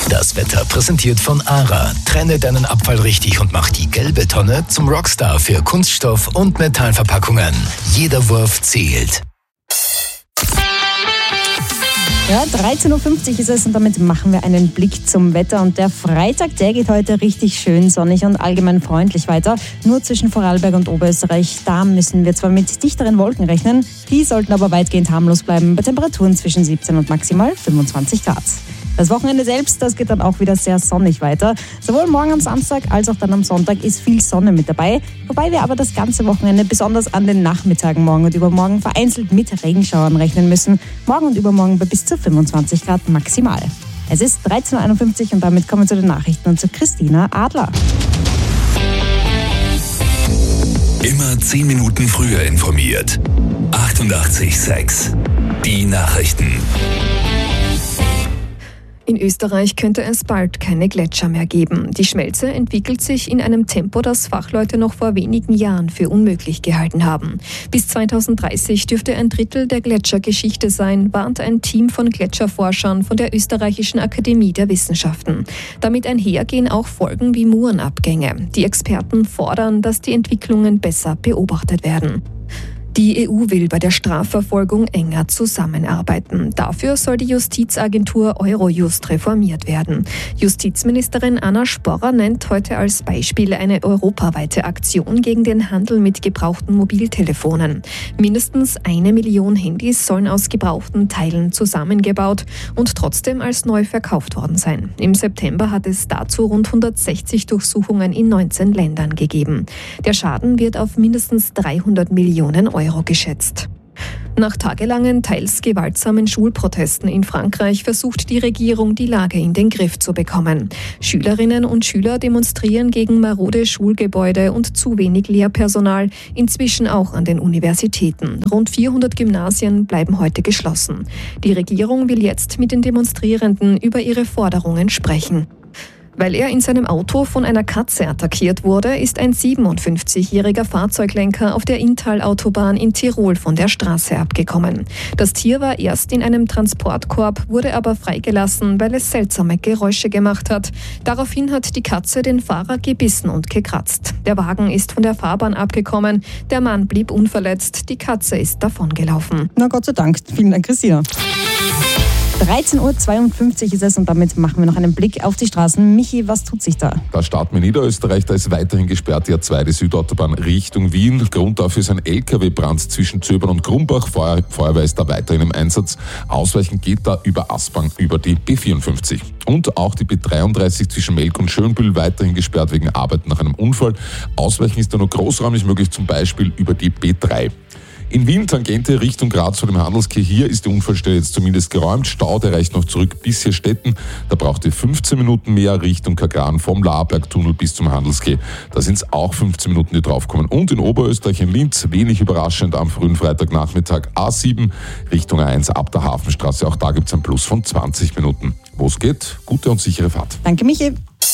Das Wetter präsentiert von ARA. Trenne deinen Abfall richtig und mach die gelbe Tonne zum Rockstar für Kunststoff- und Metallverpackungen. Jeder Wurf zählt. Ja, 13.50 Uhr ist es und damit machen wir einen Blick zum Wetter. Und der Freitag, der geht heute richtig schön sonnig und allgemein freundlich weiter. Nur zwischen Vorarlberg und Oberösterreich, da müssen wir zwar mit dichteren Wolken rechnen, die sollten aber weitgehend harmlos bleiben bei Temperaturen zwischen 17 und maximal 25 Grad. Das Wochenende selbst, das geht dann auch wieder sehr sonnig weiter. Sowohl morgen am Samstag als auch dann am Sonntag ist viel Sonne mit dabei. Wobei wir aber das ganze Wochenende besonders an den Nachmittagen morgen und übermorgen vereinzelt mit Regenschauern rechnen müssen. Morgen und übermorgen bei bis zu 25 Grad maximal. Es ist 13.51 Uhr und damit kommen wir zu den Nachrichten und zu Christina Adler. Immer 10 Minuten früher informiert. 88,6. Die Nachrichten. In Österreich könnte es bald keine Gletscher mehr geben. Die Schmelze entwickelt sich in einem Tempo, das Fachleute noch vor wenigen Jahren für unmöglich gehalten haben. Bis 2030 dürfte ein Drittel der Gletscher Geschichte sein, warnt ein Team von Gletscherforschern von der Österreichischen Akademie der Wissenschaften. Damit einhergehen auch Folgen wie Murenabgänge. Die Experten fordern, dass die Entwicklungen besser beobachtet werden. Die EU will bei der Strafverfolgung enger zusammenarbeiten. Dafür soll die Justizagentur Eurojust reformiert werden. Justizministerin Anna Sporrer nennt heute als Beispiel eine europaweite Aktion gegen den Handel mit gebrauchten Mobiltelefonen. Mindestens 1 Million Handys sollen aus gebrauchten Teilen zusammengebaut und trotzdem als neu verkauft worden sein. Im September hat es dazu rund 160 Durchsuchungen in 19 Ländern gegeben. Der Schaden wird auf mindestens 300 Millionen Euro geschätzt. Nach tagelangen, teils gewaltsamen Schulprotesten in Frankreich versucht die Regierung, die Lage in den Griff zu bekommen. Schülerinnen und Schüler demonstrieren gegen marode Schulgebäude und zu wenig Lehrpersonal, inzwischen auch an den Universitäten. Rund 400 Gymnasien bleiben heute geschlossen. Die Regierung will jetzt mit den Demonstrierenden über ihre Forderungen sprechen. Weil er in seinem Auto von einer Katze attackiert wurde, ist ein 57-jähriger Fahrzeuglenker auf der Inntal-Autobahn in Tirol von der Straße abgekommen. Das Tier war erst in einem Transportkorb, wurde aber freigelassen, weil es seltsame Geräusche gemacht hat. Daraufhin hat die Katze den Fahrer gebissen und gekratzt. Der Wagen ist von der Fahrbahn abgekommen, der Mann blieb unverletzt, die Katze ist davongelaufen. Na Gott sei Dank, vielen Dank Christina. 13.52 Uhr ist es und damit machen wir noch einen Blick auf die Straßen. Michi, was tut sich da? Da starten wir in Niederösterreich, da ist weiterhin gesperrt die A2, die Südautobahn Richtung Wien. Grund dafür ist ein LKW-Brand zwischen Zöbern und Grumbach. Feuerwehr ist da weiterhin im Einsatz. Ausweichen geht da über Aspang über die B54. Und auch die B33 zwischen Melk und Schönbühl weiterhin gesperrt wegen Arbeiten nach einem Unfall. Ausweichen ist da nur großräumig möglich, zum Beispiel über die B3. In Wien, Tangente Richtung Graz vor dem Handelskeh. Hier ist die Unfallstelle jetzt zumindest geräumt. Stau, der reicht noch zurück bis hier Stetten. Da braucht ihr 15 Minuten mehr Richtung Kagran vom Laarbergtunnel bis zum Handelskeh. Da sind es auch 15 Minuten, die draufkommen. Und in Oberösterreich, in Linz, wenig überraschend am frühen Freitagnachmittag A7 Richtung A1 ab der Hafenstraße. Auch da gibt es einen Plus von 20 Minuten. Wo es geht, gute und sichere Fahrt. Danke, Michi.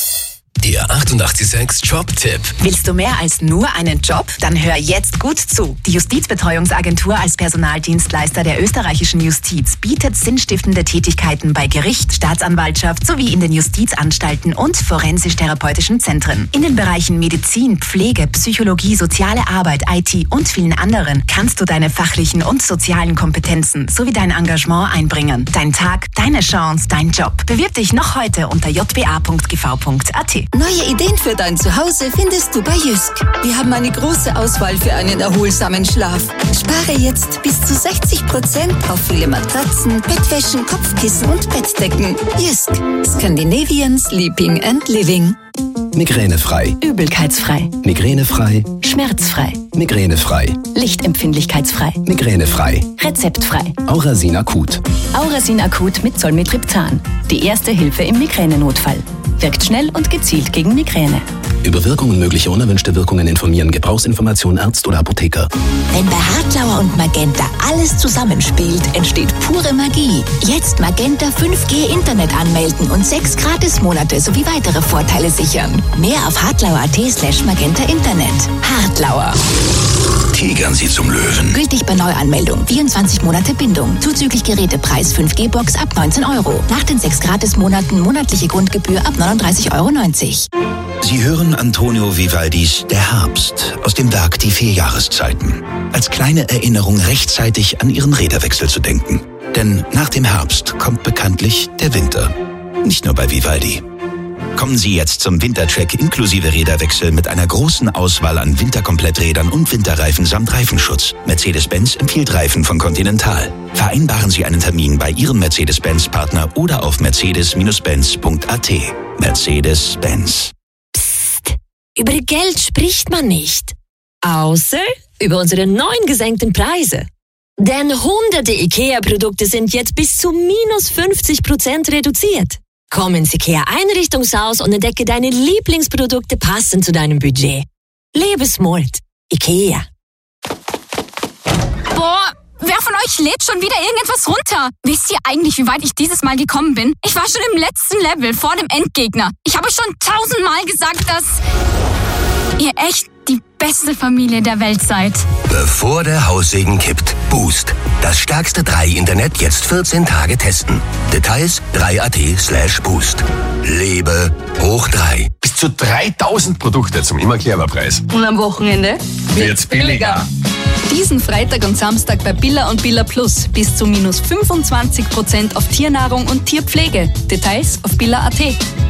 Der 88,6 Job-Tipp. Willst du mehr als nur einen Job? Dann hör jetzt gut zu. Die Justizbetreuungsagentur als Personaldienstleister der österreichischen Justiz bietet sinnstiftende Tätigkeiten bei Gericht, Staatsanwaltschaft sowie in den Justizanstalten und forensisch-therapeutischen Zentren. In den Bereichen Medizin, Pflege, Psychologie, soziale Arbeit, IT und vielen anderen kannst du deine fachlichen und sozialen Kompetenzen sowie dein Engagement einbringen. Dein Tag, deine Chance, dein Job. Bewirb dich noch heute unter jba.gv.at. Neue Ideen für dein Zuhause findest du bei Jysk. Wir haben eine große Auswahl für einen erholsamen Schlaf. Spare jetzt bis zu 60% auf viele Matratzen, Bettwäschen, Kopfkissen und Bettdecken. Jysk. Scandinavian Sleeping and Living. Migränefrei. Übelkeitsfrei. Migränefrei. Schmerzfrei. Migränefrei. Lichtempfindlichkeitsfrei. Migränefrei. Rezeptfrei. Aurasin Akut. Aurasin Akut mit Zolmitriptan. Die erste Hilfe im Migränenotfall. Wirkt schnell und gezielt gegen Migräne. Über Wirkung und mögliche unerwünschte Wirkungen informieren. Gebrauchsinformation Arzt oder Apotheker. Wenn bei Hartlauer und Magenta alles zusammenspielt, entsteht pure Magie. Jetzt Magenta 5G Internet anmelden und 6 Gratismonate sowie weitere Vorteile sichern. Mehr auf hartlauer.at/magenta Internet. Hartlauer. Tigern sie zum Löwen. Gültig bei Neuanmeldung. 24 Monate Bindung. Zuzüglich Gerätepreis 5G-Box ab 19 €. Nach den 6 Gratismonaten monatliche Grundgebühr ab 39,90 €. Sie hören Antonio Vivaldis Der Herbst aus dem Werk Die 4 Jahreszeiten. Als kleine Erinnerung rechtzeitig an Ihren Räderwechsel zu denken. Denn nach dem Herbst kommt bekanntlich der Winter. Nicht nur bei Vivaldi. Kommen Sie jetzt zum Wintertrack inklusive Räderwechsel mit einer großen Auswahl an Winterkompletträdern und Winterreifen samt Reifenschutz. Mercedes-Benz empfiehlt Reifen von Continental. Vereinbaren Sie einen Termin bei Ihrem Mercedes-Benz-Partner oder auf mercedes-benz.at. Mercedes-Benz. Psst, über Geld spricht man nicht. Außer über unsere neuen gesenkten Preise. Denn hunderte IKEA-Produkte sind jetzt bis zu minus 50% reduziert. Komm ins IKEA-Einrichtungshaus und entdecke deine Lieblingsprodukte passend zu deinem Budget. Lebe smart. IKEA. Boah, wer von euch lädt schon wieder irgendetwas runter? Wisst ihr eigentlich, wie weit ich dieses Mal gekommen bin? Ich war schon im letzten Level, vor dem Endgegner. Ich habe schon 1000-mal gesagt, dass ihr echt die beste Familie der Welt seid. Bevor der Haussegen kippt, Boost. Das stärkste 3-Internet jetzt 14 Tage testen. Details 3.at/boost. Lebe hoch 3. Bis zu 3000 Produkte zum Immer-Clever-Preis. Und am Wochenende wird's billiger. Diesen Freitag und Samstag bei Billa und Billa Plus bis zu minus 25% auf Tiernahrung und Tierpflege. Details auf billa.at.